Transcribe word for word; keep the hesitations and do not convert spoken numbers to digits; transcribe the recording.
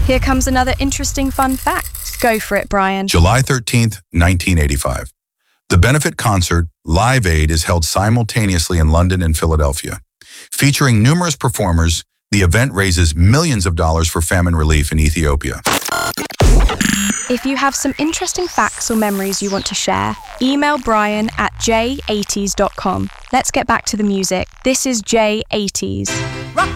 Here comes another interesting fun fact. Go for it, Brian. July thirteenth, nineteen eighty-five. The benefit concert, Live Aid, is held simultaneously in London and Philadelphia. Featuring numerous performers, the event raises millions of dollars for famine relief in Ethiopia. If you have some interesting facts or memories you want to share, email Brian at j eighties dot com. Let's get back to the music. This is J eighties.